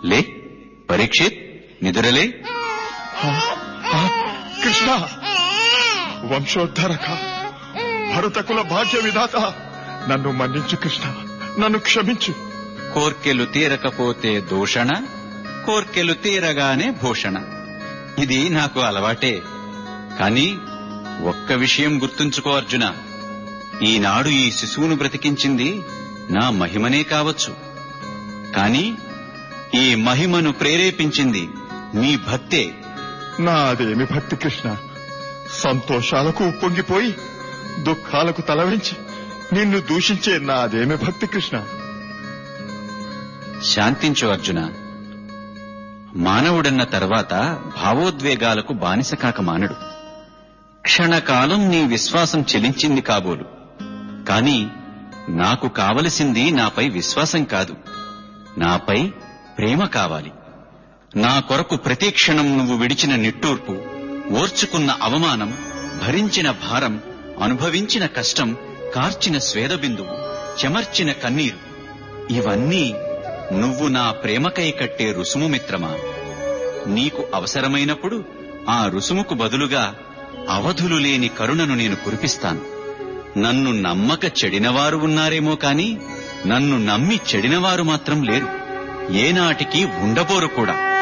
లే పరీక్షిత్, నిదురలే. కృష్ణ, వంశోద్ధరక, భరతకుల భాగ్య విధాత, నన్ను మన్నించు కృష్ణ, నన్ను క్షమించు. కోర్కెలు తీరకపోతే దూషణ, కోర్కెలు తీరగానే భూషణ. ఇది నాకు అలవాటే. కాని ఒక్క విషయం గుర్తుంచుకో అర్జున, ఈనాడు ఈ శిశువును బ్రతికించింది నా మహిమనే కావచ్చు, కాని ఈ మహిమను ప్రేరేపించింది నీ భక్తే. నాదేమి భక్తి కృష్ణ, సంతోషాలకు ఉప్పొంగిపోయి దుఃఖాలకు తలవంచి నిన్ను దూషించే నాదేమి భక్తి కృష్ణ. శాంతించు అర్జున. మానవుడన్న తర్వాత భావోద్వేగాలకు బానిస కాక మానడు. క్షణకాలం నీ విశ్వాసం చెలించింది కాబోలు, కాని నాకు కావలసింది నాపై విశ్వాసం కాదు, నాపై ప్రేమ కావాలి. నా కొరకు ప్రతి క్షణం నువ్వు విడిచిన నిట్టూర్పు, ఓర్చుకున్న అవమానం, భరించిన భారం, అనుభవించిన కష్టం, కార్చిన స్వేదబిందువు, చెమర్చిన కన్నీరు, ఇవన్నీ నువ్వు నా ప్రేమకై కట్టే రుసుము మిత్రమా. నీకు అవసరమైనప్పుడు ఆ రుసుముకు బదులుగా అవధులు లేని కరుణను నేను కురిపిస్తాను. నన్ను నమ్మక చెడినవారు ఉన్నారేమో కాని నన్ను నమ్మి చెడినవారు మాత్రం లేరు, ఏనాటికి ఉండబోరు కూడా.